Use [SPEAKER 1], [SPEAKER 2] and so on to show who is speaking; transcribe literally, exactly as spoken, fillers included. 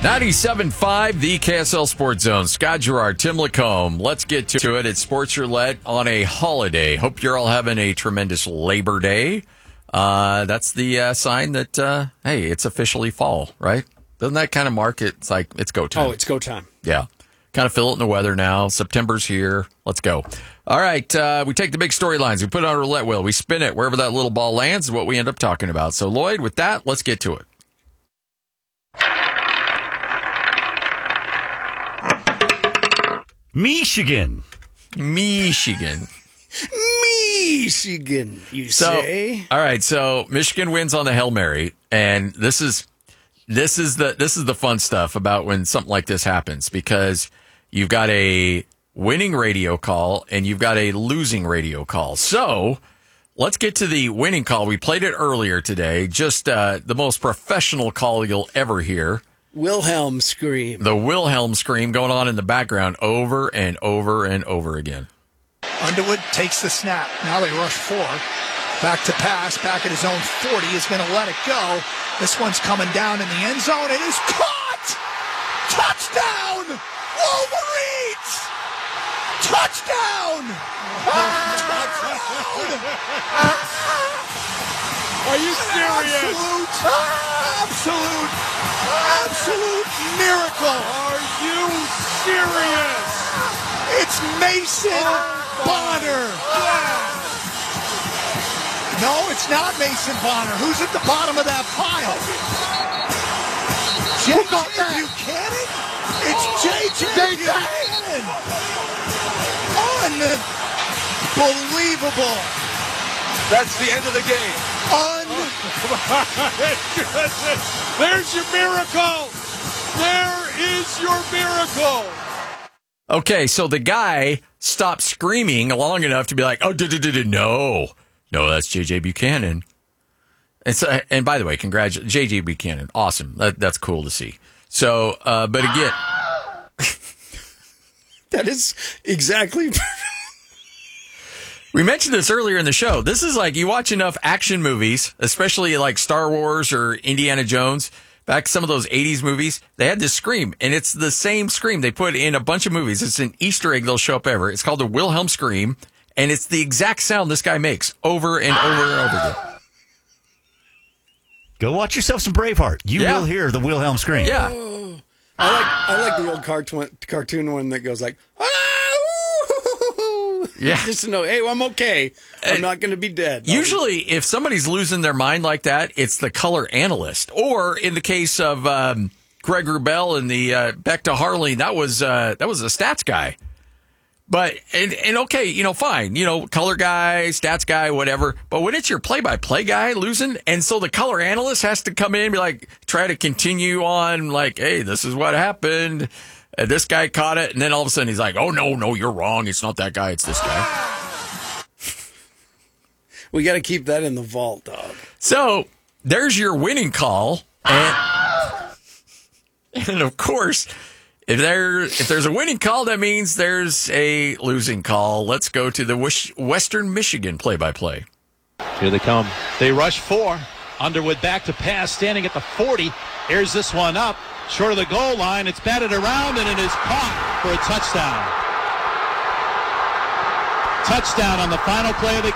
[SPEAKER 1] ninety-seven point five, the K S L Sports Zone. Scott Gerard, Tim Lacombe. Let's get to it. It's Sports Roulette on a holiday. Hope you're all having a tremendous Labor Day. Uh, that's the uh, sign that, uh, hey, it's officially fall, right? Doesn't that kind of mark it? It's like, it's go time.
[SPEAKER 2] Oh, it's go time.
[SPEAKER 1] Yeah. Kind of feel it in the weather now. September's here. Let's go. All right. Uh, we take the big storylines. We put it on a roulette wheel. We spin it. Wherever that little ball lands is what we end up talking about. So, Lloyd, with that, let's get to it.
[SPEAKER 3] Michigan.
[SPEAKER 1] Michigan.
[SPEAKER 2] Michigan, you
[SPEAKER 1] So,
[SPEAKER 2] say?
[SPEAKER 1] all right. So Michigan wins on the Hail Mary, and this is this is the this is the fun stuff about when something like this happens, because you've got a winning radio call and you've got a losing radio call. So let's get to the winning call. We played it earlier today. Just uh, the most professional call you'll ever hear.
[SPEAKER 2] Wilhelm scream.
[SPEAKER 1] The Wilhelm scream going on in the background over and over and over again.
[SPEAKER 4] Underwood takes the snap. Now they rush four. Back to pass. Back at his own forty. Is going to let it go. This one's coming down in the end zone. It is caught! Touchdown! Wolverines! Touchdown!
[SPEAKER 2] Are you serious?
[SPEAKER 4] Absolute, absolute, absolute miracle.
[SPEAKER 2] Are you serious?
[SPEAKER 4] It's Mason Bonner. No, it's not Mason Bonner. Who's at the bottom of that pile? J J Buchanan? It's J J Buchanan. Unbelievable.
[SPEAKER 5] That's the end of the game.
[SPEAKER 4] Un-
[SPEAKER 2] There's your miracle. There is your miracle.
[SPEAKER 1] Okay, so the guy stopped screaming long enough to be like, oh, no. No, that's J J Buchanan. And, so, and by the way, congratulations, J J Buchanan. Awesome. That, that's cool to see. So, uh, but again.
[SPEAKER 2] That is exactly...
[SPEAKER 1] We mentioned this earlier in the show. This is like, you watch enough action movies, especially like Star Wars or Indiana Jones, back some of those eighties movies, they had this scream, and it's the same scream they put in a bunch of movies. It's an Easter egg they'll show up ever. It's called the Wilhelm scream, and it's the exact sound this guy makes over and over and over again.
[SPEAKER 3] Go watch yourself some Braveheart. You
[SPEAKER 1] Yeah.
[SPEAKER 3] will hear the Wilhelm scream.
[SPEAKER 1] Yeah.
[SPEAKER 2] I like I like the old cartoon cartoon one that goes like, ah,
[SPEAKER 1] Yeah.
[SPEAKER 2] just to know, hey, I'm okay. I'm not going to be dead.
[SPEAKER 1] Usually, if somebody's losing their mind like that, it's the color analyst. Or in the case of um, Greg Wrubell and the uh, Beck to Harley, that was uh, that was a stats guy. But and, and okay, you know, fine, you know, color guy, stats guy, whatever. But when it's your play-by-play guy losing, and so the color analyst has to come in and be like, try to continue on, like, hey, this is what happened. And this guy caught it, and then all of a sudden he's like, oh no, no, you're wrong. It's not that guy. It's this guy.
[SPEAKER 2] We got to keep that in the vault, dog.
[SPEAKER 1] So there's your winning call, and, and of course, if there if there's a winning call, that means there's a losing call. Let's go to the Wish, Western Michigan play-by-play.
[SPEAKER 6] Here they come. They rush four. Underwood back to pass, standing at the forty. Here's this one up, short of the goal line. It's batted around, and it is caught for a touchdown. Touchdown on the final play of the